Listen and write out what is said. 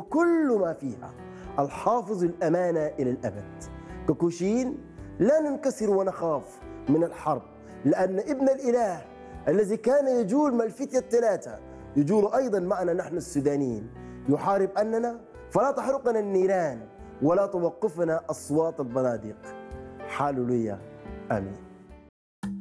وكل ما فيها، الحافظ الأمانة إلى الأبد. ككوشيين لا ننكسر ونخاف من الحرب، لأن ابن الإله الذي كان يجول مع الفتية الثلاثة يجول أيضا معنا نحن السودانيين، يحارب أننا فلا تحرقنا النيران ولا توقفنا أصوات البنادق. هاليلويا، آمين.